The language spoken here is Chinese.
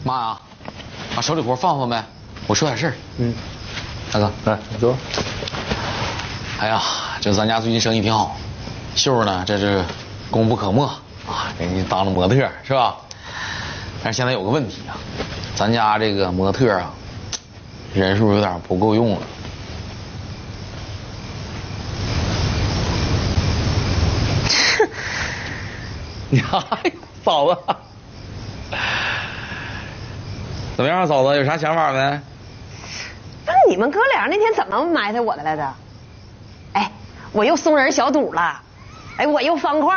妈呀，把手里活放放呗，我说点事儿。大哥， 来，你坐。 哎呀，这咱家最近生意挺好，秀呢这是功不可没啊，给你当了模特是吧？但是现在有个问题啊，咱家这个模特啊，人数有点不够用了。呀，嫂子，怎么样，嫂子有啥想法没？ 那你们哥俩那天怎么埋汰我的来着？哎，我又松人小肚了，哎，我又方块